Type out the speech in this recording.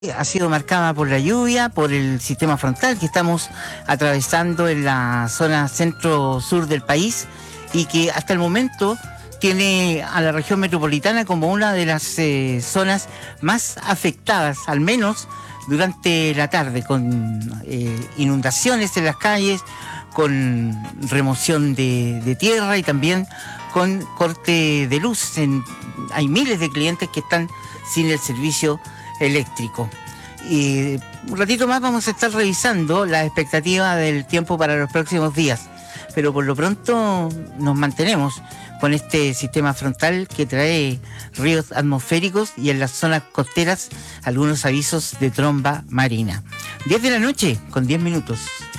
Ha sido marcada por la lluvia, por el sistema frontal que estamos atravesando en la zona centro-sur del país y que hasta el momento tiene a la región metropolitana como una de las zonas más afectadas, al menos durante la tarde, con inundaciones en las calles, con remoción de tierra y también con corte de luz. Hay miles de clientes que están sin el servicio eléctrico. Y un ratito más vamos a estar revisando la expectativa del tiempo para los próximos días, pero por lo pronto nos mantenemos con este sistema frontal que trae ríos atmosféricos y en las zonas costeras algunos avisos de tromba marina. 10 de la noche con 10 minutos.